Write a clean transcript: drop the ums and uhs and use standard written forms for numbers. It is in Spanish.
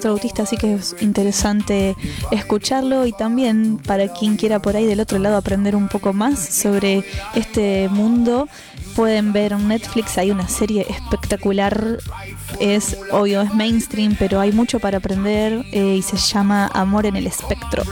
espectro autista, así que es interesante escucharlo, y también para quien quiera por ahí del otro lado aprender un poco más sobre este mundo, pueden ver en Netflix, hay una serie espectacular, es obvio, es mainstream, pero hay mucho para aprender, y se llama Amor en el Espectro.